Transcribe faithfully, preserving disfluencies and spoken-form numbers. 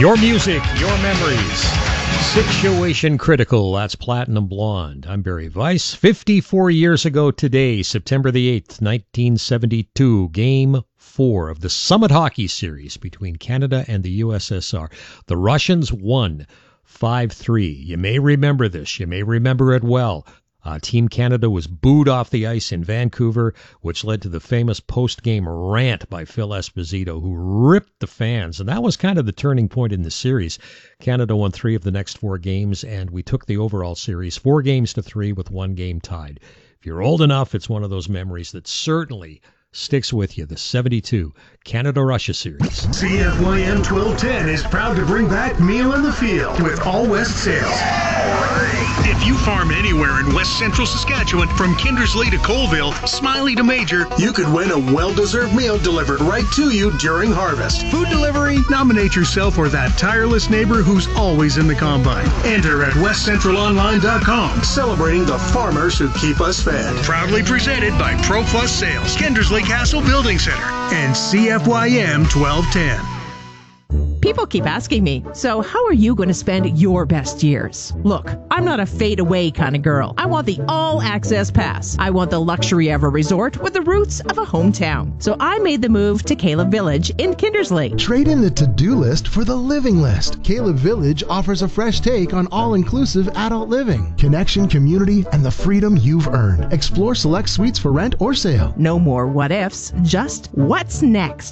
Your music, your memories. Situation Critical, that's Platinum Blonde. I'm Barry Weiss. fifty-four years ago today, September the eighth, nineteen seventy-two, Game four of the Summit Hockey Series between Canada and the U S S R. The Russians won five three. You may remember this. You may remember it well. Uh, Team Canada was booed off the ice in Vancouver, which led to the famous post-game rant by Phil Esposito, who ripped the fans. And that was kind of the turning point in the series. Canada won three of the next four games, and we took the overall series four games to three with one game tied. If you're old enough, it's one of those memories that certainly sticks with you, the seventy-two Canada-Russia series. C F Y M twelve ten is proud to bring back Meal in the Field with All West Sales. If you farm anywhere in West Central Saskatchewan, from Kindersley to Colville, Smiley to Major, you could win a well-deserved meal delivered right to you during harvest. Food delivery, nominate yourself or that tireless neighbor who's always in the combine. Enter at west central online dot com, celebrating the farmers who keep us fed. Proudly presented by Pro Plus Sales, Kindersley Castle Building Center, and C F Y M twelve ten. People keep asking me, so how are you going to spend your best years? Look, I'm not a fade-away kind of girl. I want the all-access pass. I want the luxury of a resort with the roots of a hometown. So I made the move to Caleb Village in Kindersley. Trade in the to-do list for the living list. Caleb Village offers a fresh take on all-inclusive adult living, connection, community, and the freedom you've earned. Explore select suites for rent or sale. No more what-ifs, just what's next.